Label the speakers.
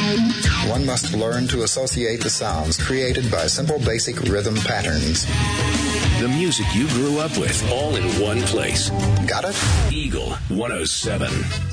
Speaker 1: One must learn to associate the sounds created by simple basic rhythm patterns.
Speaker 2: The music you grew up with, all in one place.
Speaker 1: Got it?
Speaker 2: Eagle 107.